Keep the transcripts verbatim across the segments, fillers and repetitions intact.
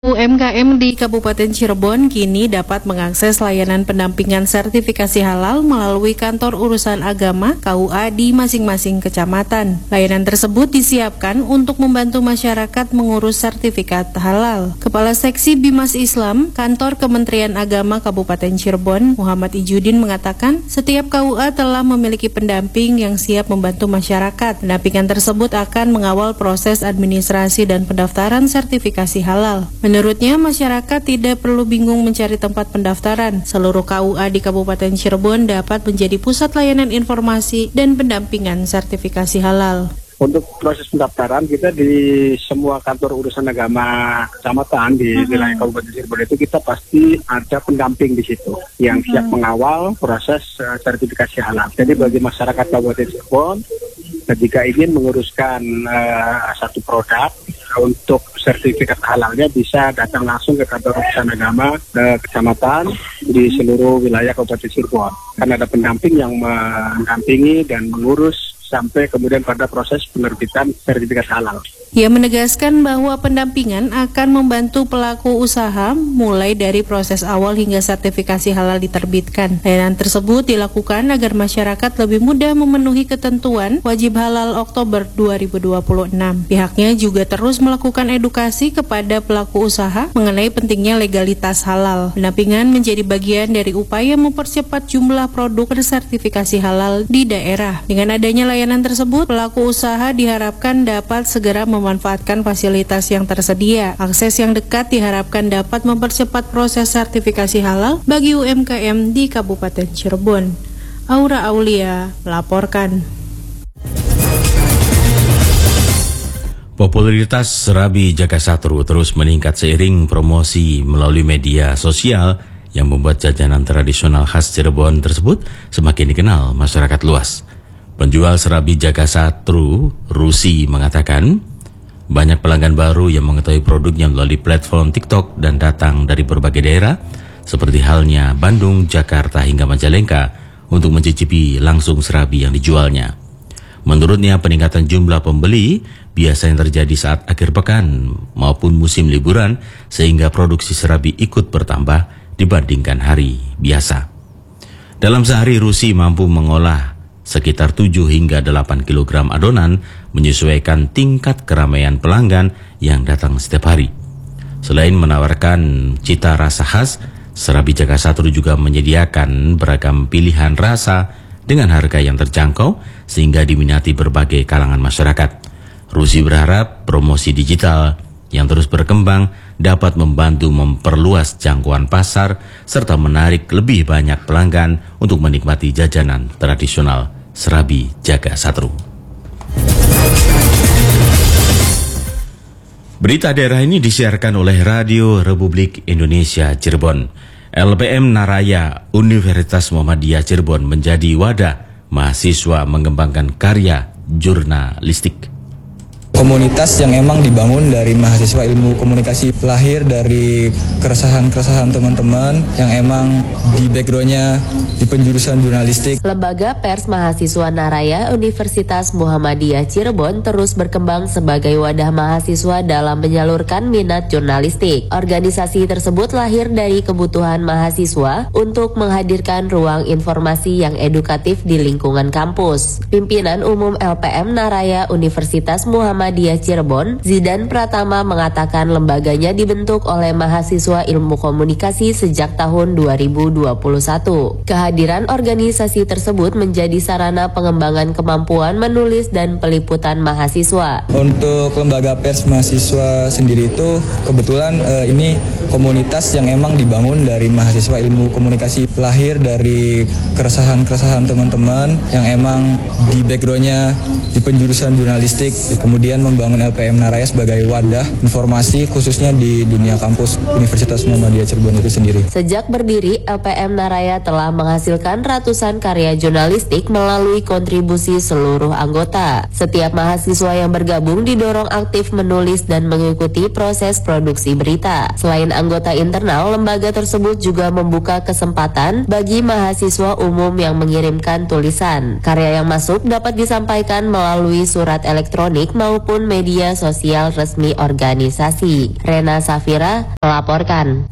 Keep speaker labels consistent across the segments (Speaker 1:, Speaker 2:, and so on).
Speaker 1: U M K M di Kabupaten Cirebon kini dapat mengakses layanan pendampingan sertifikasi halal melalui kantor urusan agama K U A di masing-masing kecamatan. Layanan tersebut disiapkan untuk membantu masyarakat mengurus sertifikat halal. Kepala Seksi Bimas Islam, Kantor Kementerian Agama Kabupaten Cirebon, Muhammad Ijudin mengatakan, setiap K U A telah memiliki pendamping yang siap membantu masyarakat. Pendampingan tersebut akan mengawal proses administrasi dan pendaftaran sertifikasi halal. Menurutnya, masyarakat tidak perlu bingung mencari tempat pendaftaran. Seluruh K U A di Kabupaten Cirebon dapat menjadi pusat layanan informasi dan pendampingan sertifikasi halal.
Speaker 2: Untuk proses pendaftaran kita di semua kantor urusan agama kecamatan di uh-huh. wilayah Kabupaten Cirebon itu kita pasti ada pendamping di situ yang uh-huh. siap mengawal proses uh, sertifikasi halal. Jadi bagi masyarakat Kabupaten Cirebon ketika ingin menguruskan uh, satu produk untuk sertifikat halalnya bisa datang langsung ke kantor urusan agama ke kecamatan di seluruh wilayah Kabupaten Cirebon. Karena ada pendamping yang mendampingi dan mengurus sampai kemudian pada proses penerbitan sertifikat halal.
Speaker 1: Ia menegaskan bahwa pendampingan akan membantu pelaku usaha mulai dari proses awal hingga sertifikasi halal diterbitkan. Layanan tersebut dilakukan agar masyarakat lebih mudah memenuhi ketentuan wajib halal Oktober dua ribu dua puluh enam. Pihaknya juga terus melakukan edukasi kepada pelaku usaha mengenai pentingnya legalitas halal. Pendampingan menjadi bagian dari upaya mempercepat jumlah produk bersertifikasi halal di daerah. Dengan adanya layanan tersebut, pelaku usaha diharapkan dapat segera memanfaatkan fasilitas yang tersedia. Akses yang dekat diharapkan dapat mempercepat proses sertifikasi halal bagi U M K M di Kabupaten Cirebon. Aura Aulia melaporkan.
Speaker 3: Popularitas Serabi Jaga Satru terus meningkat seiring promosi melalui media sosial yang membuat jajanan tradisional khas Cirebon tersebut semakin dikenal masyarakat luas. Penjual Serabi Jaga Satru, Rusi, mengatakan banyak pelanggan baru yang mengetahui produknya melalui platform TikTok dan datang dari berbagai daerah seperti halnya Bandung, Jakarta hingga Majalengka untuk mencicipi langsung serabi yang dijualnya. Menurutnya, peningkatan jumlah pembeli biasanya terjadi saat akhir pekan maupun musim liburan sehingga produksi serabi ikut bertambah dibandingkan hari biasa. Dalam sehari, Rusi mampu mengolah sekitar tujuh hingga delapan kilogram adonan menyesuaikan tingkat keramaian pelanggan yang datang setiap hari. Selain menawarkan cita rasa khas, Serabi Jaga Satru juga menyediakan beragam pilihan rasa dengan harga yang terjangkau sehingga diminati berbagai kalangan masyarakat. Rusi berharap promosi digital yang terus berkembang dapat membantu memperluas jangkauan pasar serta menarik lebih banyak pelanggan untuk menikmati jajanan tradisional Serabi Jaga Satru. Berita daerah ini disiarkan oleh Radio Republik Indonesia Cirebon. L P M Naraya Universitas Muhammadiyah Cirebon menjadi wadah mahasiswa mengembangkan karya jurnalistik.
Speaker 4: Komunitas yang emang dibangun dari mahasiswa ilmu komunikasi, lahir dari keresahan-keresahan teman-teman yang emang di backgroundnya di penjurusan jurnalistik.
Speaker 5: Lembaga Pers Mahasiswa Naraya Universitas Muhammadiyah Cirebon terus berkembang sebagai wadah mahasiswa dalam menyalurkan minat jurnalistik. Organisasi tersebut lahir dari kebutuhan mahasiswa untuk menghadirkan ruang informasi yang edukatif di lingkungan kampus. Pimpinan Umum L P M Naraya Universitas Muhammadiyah Cirebon, Zidan Pratama, mengatakan lembaganya dibentuk oleh mahasiswa ilmu komunikasi sejak tahun dua ribu dua puluh satu. Kehadiran organisasi tersebut menjadi sarana pengembangan kemampuan menulis dan peliputan mahasiswa.
Speaker 4: Untuk lembaga pers mahasiswa sendiri itu kebetulan eh, ini komunitas yang emang dibangun dari mahasiswa ilmu komunikasi, lahir dari keresahan-keresahan teman-teman yang emang di backgroundnya di penjurusan jurnalistik, kemudian membangun L P M Naraya sebagai wadah informasi khususnya di dunia kampus Universitas Muhammadiyah Cirebon itu sendiri.
Speaker 5: Sejak berdiri, L P M Naraya telah menghasilkan ratusan karya jurnalistik melalui kontribusi seluruh anggota. Setiap mahasiswa yang bergabung didorong aktif menulis dan mengikuti proses produksi berita. Selain anggota internal, lembaga tersebut juga membuka kesempatan bagi mahasiswa umum yang mengirimkan tulisan. Karya yang masuk dapat disampaikan melalui surat elektronik maupun media sosial resmi organisasi. Rena Safira melaporkan.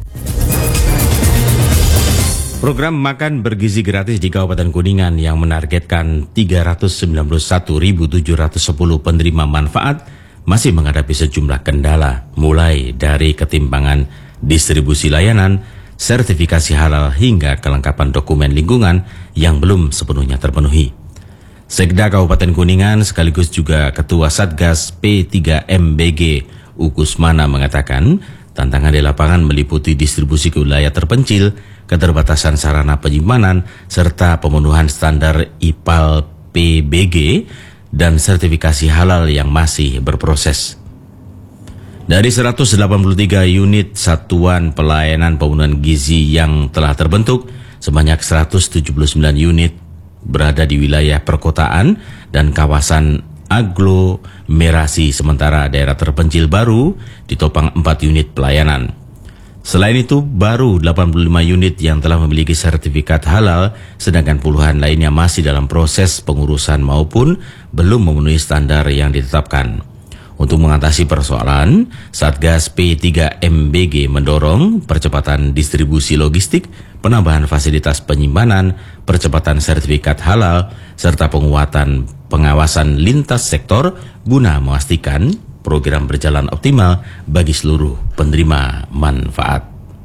Speaker 3: Program makan bergizi gratis di Kabupaten Kuningan yang menargetkan tiga ratus sembilan puluh satu ribu tujuh ratus sepuluh penerima manfaat masih menghadapi sejumlah kendala, mulai dari ketimpangan distribusi layanan, sertifikasi halal hingga kelengkapan dokumen lingkungan yang belum sepenuhnya terpenuhi. Sekda Kabupaten Kuningan sekaligus juga Ketua Satgas P tiga M B G Ukusmana mengatakan tantangan di lapangan meliputi distribusi ke wilayah terpencil, keterbatasan sarana penyimpanan, serta pemenuhan standar I P A L P B G dan sertifikasi halal yang masih berproses. Dari seratus delapan puluh tiga unit satuan pelayanan pemenuhan gizi yang telah terbentuk, sebanyak seratus tujuh puluh sembilan unit berada di wilayah perkotaan dan kawasan aglomerasi, sementara daerah terpencil baru ditopang empat unit pelayanan. Selain itu, baru delapan puluh lima unit yang telah memiliki sertifikat halal, sedangkan puluhan lainnya masih dalam proses pengurusan maupun belum memenuhi standar yang ditetapkan. Untuk mengatasi persoalan, Satgas P tiga M B G mendorong percepatan distribusi logistik, penambahan fasilitas penyimpanan, percepatan sertifikat halal, serta penguatan pengawasan lintas sektor guna memastikan program berjalan optimal bagi seluruh penerima manfaat.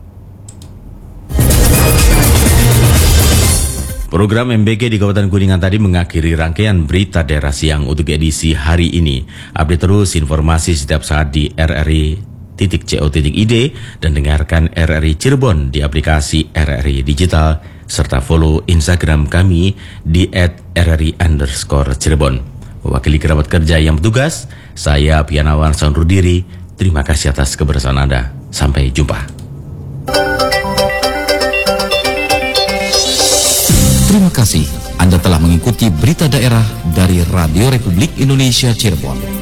Speaker 3: Program M B G di Kabupaten Kuningan tadi mengakhiri rangkaian berita daerah siang untuk edisi hari ini. Update terus informasi setiap saat di r r i titik co titik i d dan dengarkan R R I Cirebon di aplikasi R R I Digital, serta follow Instagram kami di et r r i underscore Cirebon. Mewakili kerabat kerja yang bertugas, saya Pianawan Saundur diri. Terima kasih atas kebersamaan Anda. Sampai jumpa.
Speaker 6: Terima kasih Anda telah mengikuti berita daerah dari Radio Republik Indonesia Cirebon.